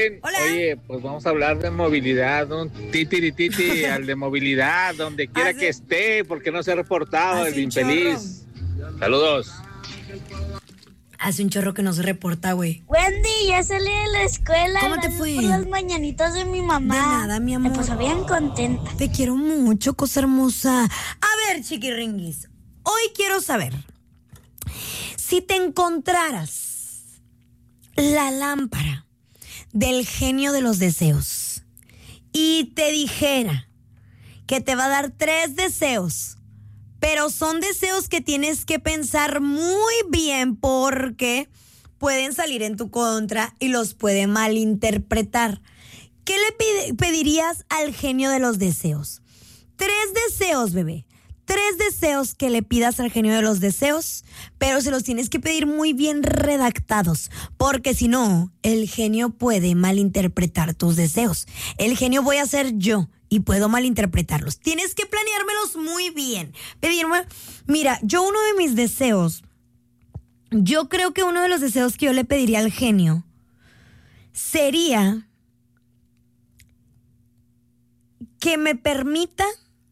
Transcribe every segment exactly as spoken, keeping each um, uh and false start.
bien. Hola. Oye, pues vamos a hablar de movilidad, un titiri titi al de movilidad, donde quiera Hace- que esté, porque no se ha reportado Hace el un infeliz. Saludos. Hace un chorro que no se reporta, güey. Wendy, ya salí de la escuela. ¿Cómo te gracias fue? por las mañanitas de mi mamá. De nada, mi amor. Me pasó bien contenta. Te quiero mucho, cosa hermosa. A ver, chiquiringuis, hoy quiero saber si te encontraras la lámpara del genio de los deseos y te dijera que te va a dar tres deseos, pero son deseos que tienes que pensar muy bien porque pueden salir en tu contra y los puede malinterpretar. ¿Qué le pide- pedirías al genio de los deseos? Tres deseos, bebé. Tres deseos que le pidas al genio de los deseos, pero se los tienes que pedir muy bien redactados, porque si no, el genio puede malinterpretar tus deseos. El genio voy a ser yo y puedo malinterpretarlos. Tienes que planeármelos muy bien. Pedirme, mira, yo uno de mis deseos, yo creo que uno de los deseos que yo le pediría al genio sería que me permita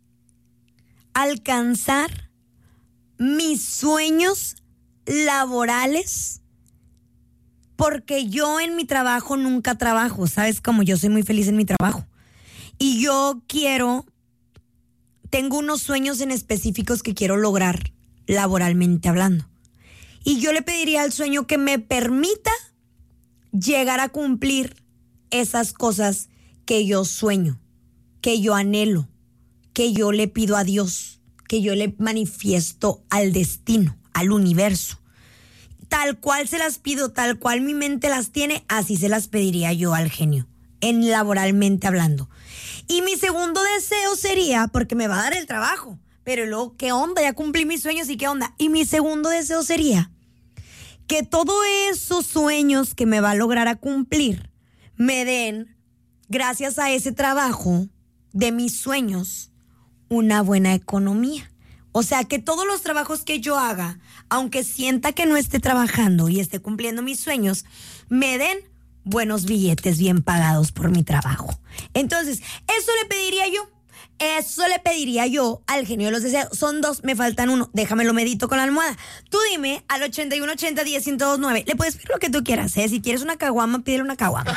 alcanzar mis sueños laborales, porque yo en mi trabajo nunca trabajo, ¿sabes? Como yo soy muy feliz en mi trabajo. Y yo quiero, tengo unos sueños en específicos que quiero lograr laboralmente hablando. Y yo le pediría al sueño que me permita llegar a cumplir esas cosas que yo sueño, que yo anhelo, que yo le pido a Dios, que yo le manifiesto al destino, al universo. Tal cual se las pido, tal cual mi mente las tiene, así se las pediría yo al genio, en laboralmente hablando. Y mi segundo deseo sería, porque me va a dar el trabajo, pero luego, ¿qué onda? Ya cumplí mis sueños y ¿qué onda? Y mi segundo deseo sería que todos esos sueños que me va a lograr a cumplir me den, gracias a ese trabajo de mis sueños, una buena economía. O sea, que todos los trabajos que yo haga, aunque sienta que no esté trabajando y esté cumpliendo mis sueños, me den buenos billetes bien pagados por mi trabajo. Entonces, eso le pediría yo. Eso le pediría yo al genio de los deseos. Son dos, me faltan uno. Déjamelo medito con la almohada. Tú dime al ochenta y uno ochenta diez ciento dos nueve. Le puedes pedir lo que tú quieras, ¿eh? Si quieres una caguama, pídele una caguama.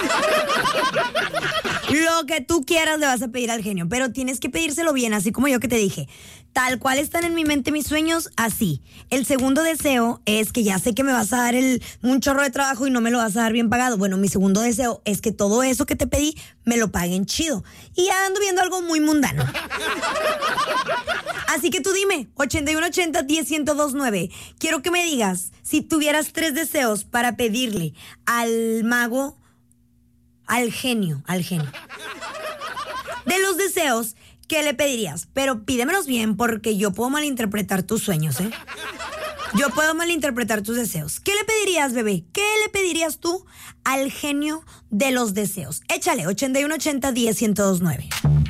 Lo que tú quieras le vas a pedir al genio, pero tienes que pedírselo bien, así como yo que te dije. Tal cual están en mi mente mis sueños, así. El segundo deseo es que ya sé que me vas a dar el, un chorro de trabajo y no me lo vas a dar bien pagado. Bueno, mi segundo deseo es que todo eso que te pedí me lo paguen chido. Y ya ando viendo algo muy mundano. Así que tú dime, ochenta y uno ochenta diez ciento dos nueve. Quiero que me digas si tuvieras tres deseos para pedirle al mago, al genio, al genio. De los deseos, ¿qué le pedirías? Pero pídemelos bien porque yo puedo malinterpretar tus sueños, ¿eh? Yo puedo malinterpretar tus deseos. ¿Qué le pedirías, bebé? ¿Qué le pedirías tú al genio de los deseos? Échale, ochenta y uno ochenta diez ciento dos nueve.